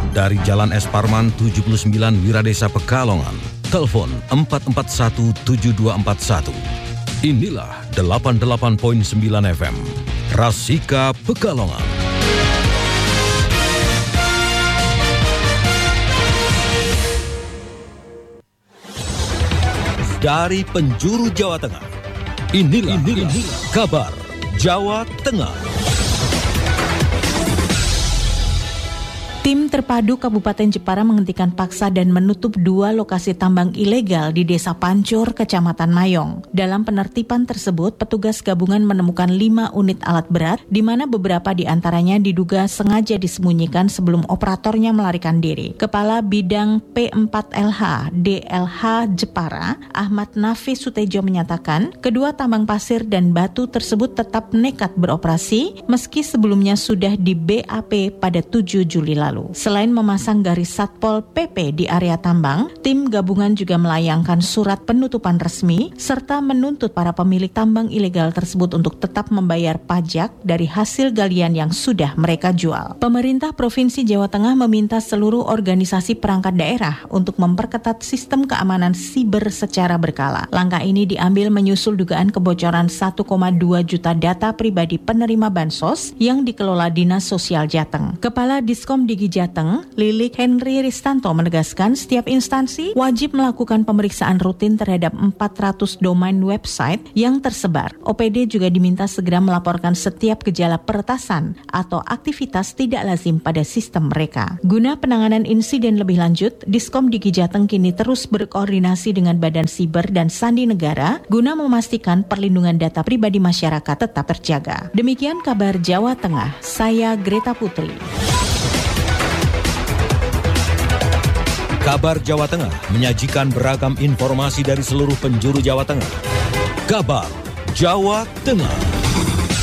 dari Jalan Es Parman 79 Wiradesa Pekalongan. Telepon 4417241. Inilah 88.9 FM Rasika Pekalongan. Dari penjuru Jawa Tengah, inilah kabar Jawa Tengah. Tim terpadu Kabupaten Jepara menghentikan paksa dan menutup 2 lokasi tambang ilegal di Desa Pancur, Kecamatan Mayong. Dalam penertiban tersebut, petugas gabungan menemukan 5 unit alat berat, di mana beberapa di antaranya diduga sengaja disembunyikan sebelum operatornya melarikan diri. Kepala Bidang P4LH DLH Jepara, Ahmad Nafis Sutejo menyatakan, kedua tambang pasir dan batu tersebut tetap nekat beroperasi, meski sebelumnya sudah di BAP pada 7 Juli lalu. Selain memasang garis Satpol PP di area tambang, tim gabungan juga melayangkan surat penutupan resmi serta menuntut para pemilik tambang ilegal tersebut untuk tetap membayar pajak dari hasil galian yang sudah mereka jual. Pemerintah Provinsi Jawa Tengah meminta seluruh organisasi perangkat daerah untuk memperketat sistem keamanan siber secara berkala. Langkah ini diambil menyusul dugaan kebocoran 1,2 juta data pribadi penerima bansos yang dikelola Dinas Sosial Jateng. Kepala Diskom Digi Jateng, Lilik Henry Ristanto menegaskan setiap instansi wajib melakukan pemeriksaan rutin terhadap 400 domain website yang tersebar. OPD juga diminta segera melaporkan setiap gejala peretasan atau aktivitas tidak lazim pada sistem mereka. Guna penanganan insiden lebih lanjut, Diskom Digi Jateng kini terus berkoordinasi dengan Badan Siber dan Sandi Negara guna memastikan perlindungan data pribadi masyarakat tetap terjaga. Demikian kabar Jawa Tengah, saya Greta Putri. Kabar Jawa Tengah menyajikan beragam informasi dari seluruh penjuru Jawa Tengah. Kabar Jawa Tengah.